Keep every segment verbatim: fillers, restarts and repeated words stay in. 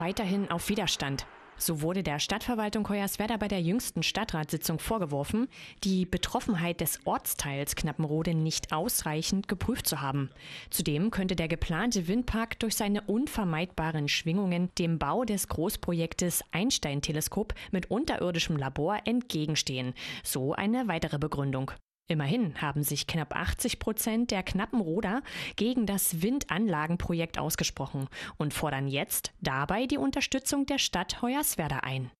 weiterhin auf Widerstand. So wurde der Stadtverwaltung Hoyerswerda bei der jüngsten Stadtratssitzung vorgeworfen, die Betroffenheit des Ortsteils Knappenrode nicht ausreichend geprüft zu haben. Zudem könnte der geplante Windpark durch seine unvermeidbaren Schwingungen dem Bau des Großprojektes Einstein-Teleskop mit unterirdischem Labor entgegenstehen. So eine weitere Begründung. Immerhin haben sich knapp achtzig Prozent der Knappenroder gegen das Windanlagenprojekt ausgesprochen und fordern jetzt dabei die Unterstützung der Stadt Hoyerswerda ein.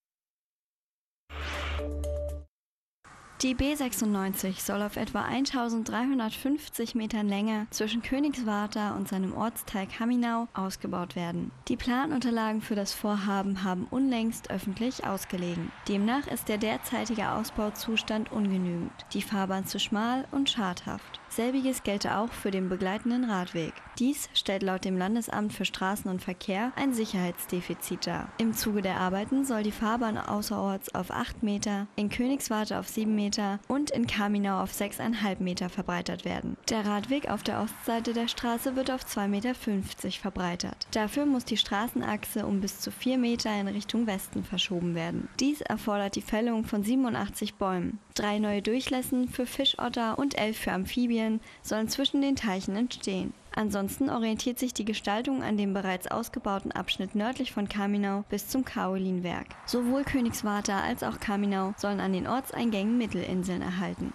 Die B sechsundneunzig soll auf etwa eintausenddreihundertfünfzig Metern Länge zwischen Königswartha und seinem Ortsteil Kaminau ausgebaut werden. Die Planunterlagen für das Vorhaben haben unlängst öffentlich ausgelegen. Demnach ist der derzeitige Ausbauzustand ungenügend, die Fahrbahn zu schmal und schadhaft. Selbiges gelte auch für den begleitenden Radweg. Dies stellt laut dem Landesamt für Straßen und Verkehr ein Sicherheitsdefizit dar. Im Zuge der Arbeiten soll die Fahrbahn außerorts auf acht Meter, in Königswartha auf sieben Meter und in Kaminau auf sechs Komma fünf Meter verbreitert werden. Der Radweg auf der Ostseite der Straße wird auf zwei Komma fünfzig Meter verbreitert. Dafür muss die Straßenachse um bis zu vier Meter in Richtung Westen verschoben werden. Dies erfordert die Fällung von siebenundachtzig Bäumen. Drei neue Durchlässen für Fischotter und elf für Amphibien sollen zwischen den Teichen entstehen. Ansonsten orientiert sich die Gestaltung an dem bereits ausgebauten Abschnitt nördlich von Kaminau bis zum Kaolinwerk. Sowohl Königswartha als auch Kaminau sollen an den Ortseingängen Mittelinseln erhalten.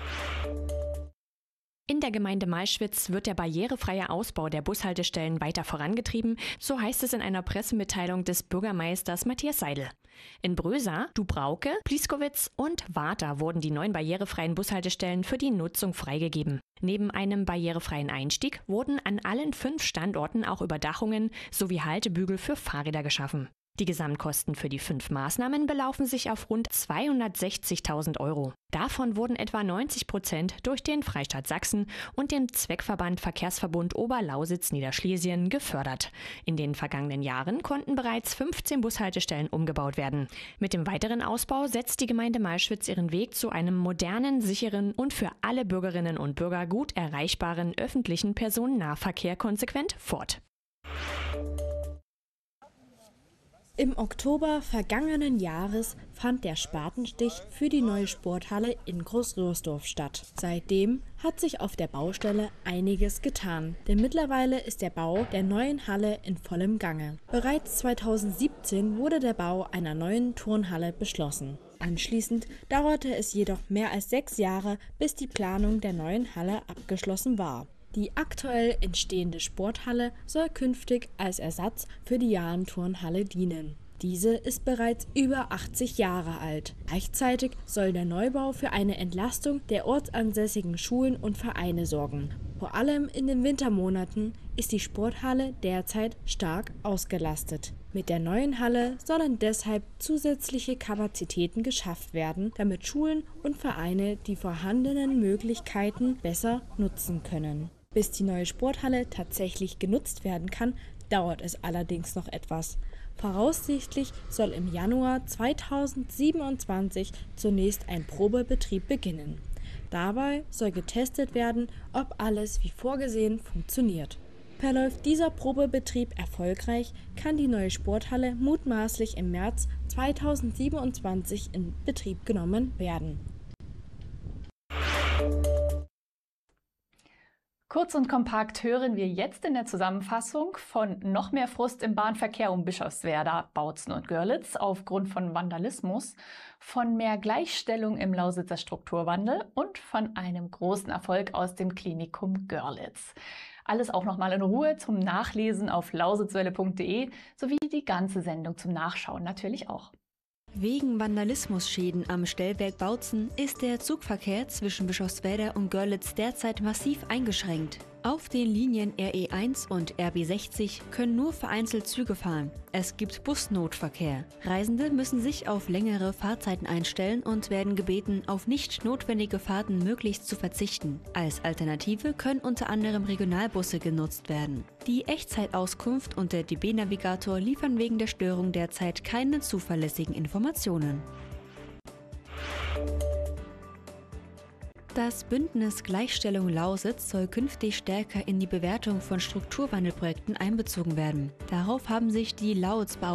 In der Gemeinde Malschwitz wird der barrierefreie Ausbau der Bushaltestellen weiter vorangetrieben, so heißt es in einer Pressemitteilung des Bürgermeisters Matthias Seidel. In Brösa, Dubrauke, Pliskowitz und Warta wurden die neuen barrierefreien Bushaltestellen für die Nutzung freigegeben. Neben einem barrierefreien Einstieg wurden an allen fünf Standorten auch Überdachungen sowie Haltebügel für Fahrräder geschaffen. Die Gesamtkosten für die fünf Maßnahmen belaufen sich auf rund zweihundertsechzigtausend Euro. Davon wurden etwa neunzig Prozent durch den Freistaat Sachsen und den Zweckverband Verkehrsverbund Oberlausitz-Niederschlesien gefördert. In den vergangenen Jahren konnten bereits fünfzehn Bushaltestellen umgebaut werden. Mit dem weiteren Ausbau setzt die Gemeinde Malschwitz ihren Weg zu einem modernen, sicheren und für alle Bürgerinnen und Bürger gut erreichbaren öffentlichen Personennahverkehr konsequent fort. Im Oktober vergangenen Jahres fand der Spatenstich für die neue Sporthalle in Großröhrsdorf statt. Seitdem hat sich auf der Baustelle einiges getan, denn mittlerweile ist der Bau der neuen Halle in vollem Gange. Bereits zweitausendsiebzehn wurde der Bau einer neuen Turnhalle beschlossen. Anschließend dauerte es jedoch mehr als sechs Jahre, bis die Planung der neuen Halle abgeschlossen war. Die aktuell entstehende Sporthalle soll künftig als Ersatz für die Jahrenturnhalle dienen. Diese ist bereits über achtzig Jahre alt. Gleichzeitig soll der Neubau für eine Entlastung der ortsansässigen Schulen und Vereine sorgen. Vor allem in den Wintermonaten ist die Sporthalle derzeit stark ausgelastet. Mit der neuen Halle sollen deshalb zusätzliche Kapazitäten geschafft werden, damit Schulen und Vereine die vorhandenen Möglichkeiten besser nutzen können. Bis die neue Sporthalle tatsächlich genutzt werden kann, dauert es allerdings noch etwas. Voraussichtlich soll im Januar zweitausendsiebenundzwanzig zunächst ein Probebetrieb beginnen. Dabei soll getestet werden, ob alles wie vorgesehen funktioniert. Verläuft dieser Probebetrieb erfolgreich, kann die neue Sporthalle mutmaßlich im März zweitausendsiebenundzwanzig in Betrieb genommen werden. Kurz und kompakt hören wir jetzt in der Zusammenfassung von noch mehr Frust im Bahnverkehr um Bischofswerda, Bautzen und Görlitz aufgrund von Vandalismus, von mehr Gleichstellung im Lausitzer Strukturwandel und von einem großen Erfolg aus dem Klinikum Görlitz. Alles auch nochmal in Ruhe zum Nachlesen auf lausitzwelle punkt de sowie die ganze Sendung zum Nachschauen natürlich auch. Wegen Vandalismusschäden am Stellwerk Bautzen ist der Zugverkehr zwischen Bischofswerda und Görlitz derzeit massiv eingeschränkt. Auf den Linien R E eins und R B sechzig können nur vereinzelt Züge fahren. Es gibt Busnotverkehr. Reisende müssen sich auf längere Fahrzeiten einstellen und werden gebeten, auf nicht notwendige Fahrten möglichst zu verzichten. Als Alternative können unter anderem Regionalbusse genutzt werden. Die Echtzeitauskunft und der D B-Navigator liefern wegen der Störung derzeit keine zuverlässigen Informationen. Das Bündnis Gleichstellung Lausitz soll künftig stärker in die Bewertung von Strukturwandelprojekten einbezogen werden. Darauf haben sich die Lauitzbau